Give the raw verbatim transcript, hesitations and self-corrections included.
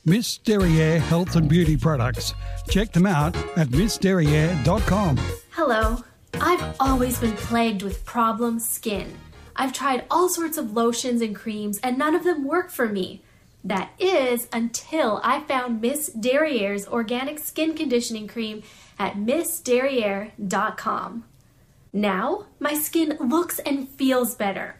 Miss Derriere Health and Beauty Products. Check them out at miss derriere dot com. Hello. I've always been plagued with problem skin. I've tried all sorts of lotions and creams and none of them work for me. That is until I found Miss Derriere's organic skin conditioning cream at miss derriere dot com. Now, my skin looks and feels better.